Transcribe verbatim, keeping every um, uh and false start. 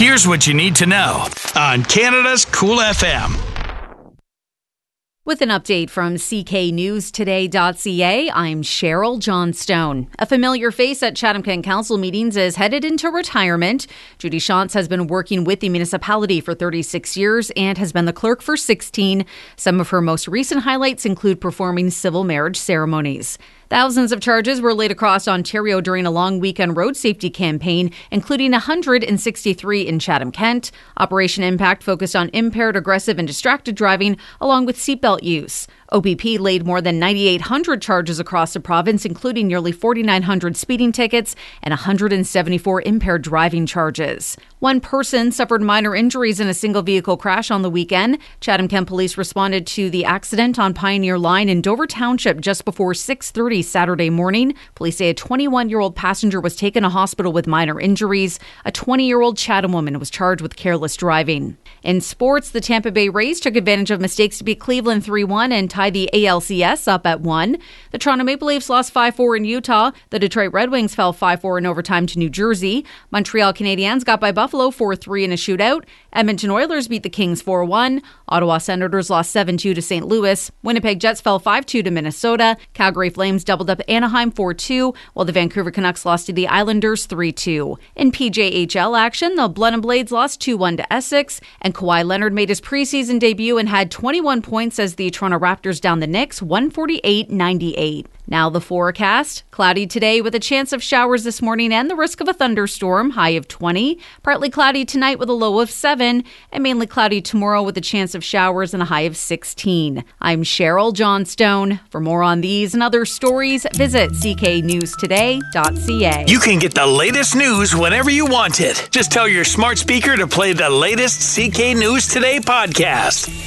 Here's what you need to know on Canada's Cool F M. With an update from C K News Today dot C A, I'm Cheryl Johnstone. A familiar face at Chatham-Kent Council meetings is headed into retirement. Judy Shantz has been working with the municipality for thirty-six years and has been the clerk for sixteen. Some of her most recent highlights include performing civil marriage ceremonies. Thousands of charges were laid across Ontario during a long weekend road safety campaign, including one hundred sixty-three in Chatham-Kent. Operation Impact focused on impaired, aggressive, and distracted driving, along with seatbelt use. O B P laid more than nine thousand eight hundred charges across the province, including nearly four thousand nine hundred speeding tickets and one hundred seventy-four impaired driving charges. One person suffered minor injuries in a single vehicle crash on the weekend. Chatham-Kent Police responded to the accident on Pioneer Line in Dover Township just before six thirty Saturday morning. Police say a twenty-one-year-old passenger was taken to hospital with minor injuries. A twenty-year-old Chatham woman was charged with careless driving. In sports, the Tampa Bay Rays took advantage of mistakes to beat Cleveland three one and tie the A L C S up at one. The Toronto Maple Leafs lost five four in Utah. The Detroit Red Wings fell five four in overtime to New Jersey. Montreal Canadiens got by Buffalo four three in a shootout. Edmonton Oilers beat the Kings four one. Ottawa Senators lost seven two to Saint Louis. Winnipeg Jets fell five two to Minnesota. Calgary Flames doubled up Anaheim four two, while the Vancouver Canucks lost to the Islanders three two. In P J H L action, the Blood and Blades lost two one to Essex, and Kawhi Leonard made his preseason debut and had twenty-one points as the Toronto Raptors down the Knicks one forty-eight ninety-eight. Now the forecast. Cloudy today with a chance of showers this morning and the risk of a thunderstorm, high of twenty. Partly cloudy tonight with a low of seven, and mainly cloudy tomorrow with a chance of showers and a high of sixteen. I'm Cheryl Johnstone. For more on these and other stories, visit C K News Today dot C A. You can get the latest news whenever you want it. Just tell your smart speaker to play the latest C K News Today podcast.